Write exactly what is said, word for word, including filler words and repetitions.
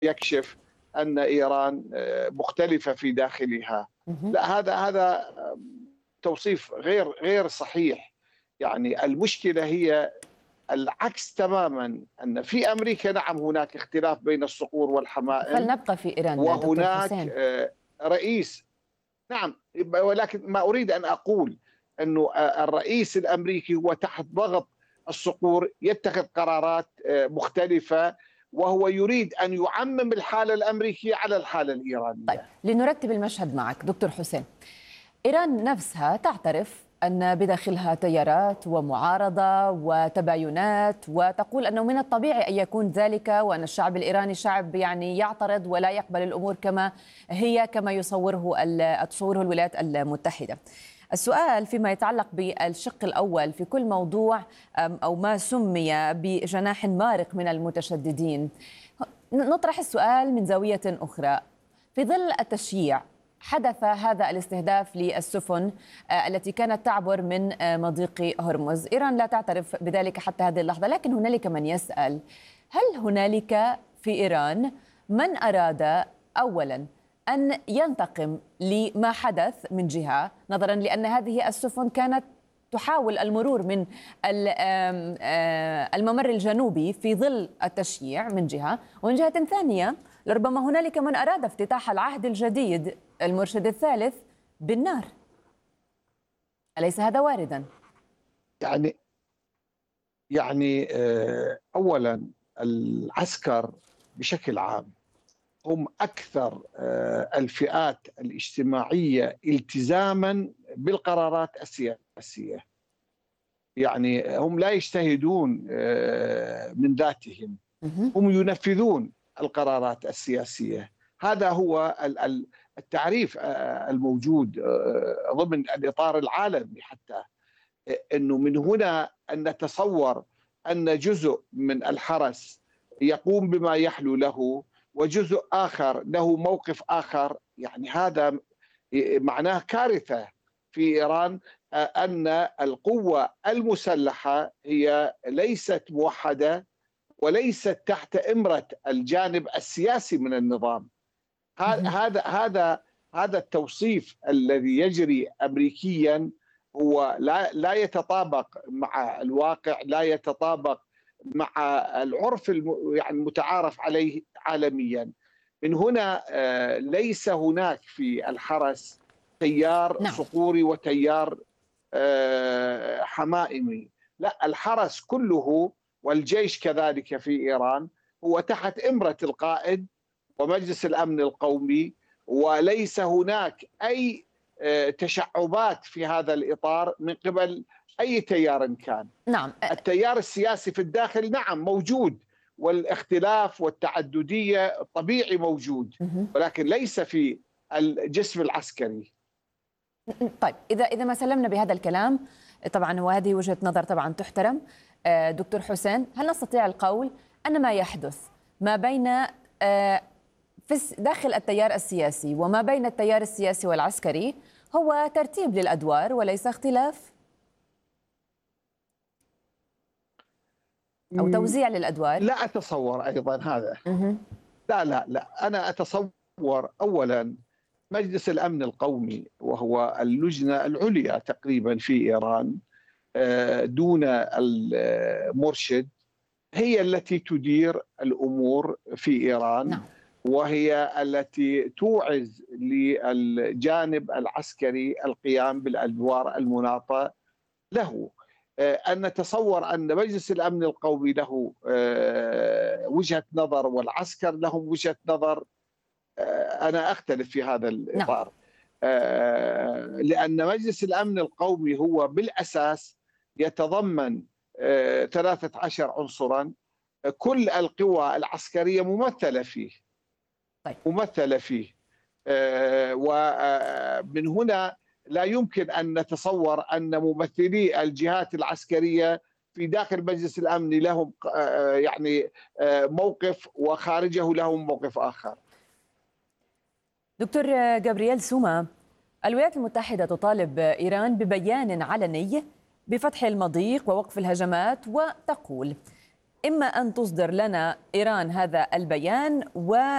يكشف أن إيران مختلفة في داخلها. اهم. لا، هذا هذا توصيف غير غير صحيح. يعني المشكلة هي العكس تماما، أن في أمريكا نعم هناك اختلاف بين الصقور والحمائم، فلنبقى في إيران دكتور وهناك حسين. آه، رئيس. نعم، ولكن ما أريد أن أقول أنه الرئيس الأمريكي هو تحت ضغط الصقور يتخذ قرارات مختلفة، وهو يريد أن يعمم الحالة الأمريكية على الحالة طيب، الإيرانية. لنرتب المشهد معك دكتور حسين. إيران نفسها تعترف أن بداخلها تيارات ومعارضة وتباينات، وتقول أنه من الطبيعي أن يكون ذلك، وأن الشعب الإيراني شعب يعني يعترض ولا يقبل الأمور كما هي، كما يصوره تصوره الولايات المتحدة. السؤال فيما يتعلق بالشق الأول في كل موضوع أو ما سمي بجناح مارق من المتشددين، نطرح السؤال من زاوية أخرى. في ظل التشييع حدث هذا الاستهداف للسفن التي كانت تعبر من مضيق هرمز. إيران لا تعترف بذلك حتى هذه اللحظة، لكن هنالك من يسأل: هل هنالك في إيران من أراد أولاً أن ينتقم لما حدث من جهة، نظراً لأن هذه السفن كانت تحاول المرور من الممر الجنوبي في ظل التشييع من جهة، ومن جهة ثانية لربما هنالك من أراد افتتاح العهد الجديد المرشد الثالث بالنار؟ أليس هذا وارداً؟ يعني يعني أولاً العسكر بشكل عام هم أكثر الفئات الاجتماعية التزاماً بالقرارات السياسية. يعني هم لا يجتهدون من ذاتهم، هم ينفذون القرارات السياسية. هذا هو التعريف الموجود ضمن الإطار العالمي، حتى أنه من هنا أن نتصور أن جزء من الحرس يقوم بما يحلو له، وجزء آخر له موقف آخر. يعني هذا معناه كارثة في إيران، أن القوة المسلحة هي ليست موحدة وليست تحت إمرة الجانب السياسي من النظام. هذا هذا هذا التوصيف الذي يجري أمريكيا هو لا لا يتطابق مع الواقع، لا يتطابق مع العرف يعني المتعارف عليه عالميا. من هنا ليس هناك في الحرس تيار نعم. صقوري وتيار حمائمي، لا، الحرس كله والجيش كذلك في إيران هو تحت إمرة القائد ومجلس الأمن القومي، وليس هناك أي تشعبات في هذا الإطار من قبل أي تيار كان. نعم. التيار السياسي في الداخل نعم موجود، والاختلاف والتعددية طبيعي موجود، ولكن ليس في الجسم العسكري. طيب، إذا إذا ما سلمنا بهذا الكلام، طبعا وهذه وجهة نظر طبعا تحترم، دكتور حسين، هل نستطيع القول أن ما يحدث ما بين في داخل التيار السياسي وما بين التيار السياسي والعسكري هو ترتيب للأدوار وليس اختلاف أو توزيع للأدوار؟ لا أتصور أيضا هذا. لا لا لا أنا أتصور أولا مجلس الأمن القومي، وهو اللجنة العليا تقريبا في إيران دون المرشد، هي التي تدير الأمور في إيران. نعم. وهي التي توعز للجانب العسكري القيام بالأدوار المناطة له. أن نتصور أن مجلس الأمن القومي له وجهة نظر والعسكر لهم وجهة نظر، أنا أختلف في هذا الإطار. نعم. لأن مجلس الأمن القومي هو بالأساس يتضمن ثلاثة عشر عنصرا، كل القوى العسكرية ممثلة فيه. طيب. ممثلة فيه. ومن هنا لا يمكن أن نتصور أن ممثلي الجهات العسكرية في داخل مجلس الأمن لهم يعني موقف وخارجه لهم موقف آخر. دكتور جابرييل سوما، الولايات المتحدة تطالب إيران ببيان علني بفتح المضيق ووقف الهجمات، وتقول إما أن تصدر لنا إيران هذا البيان و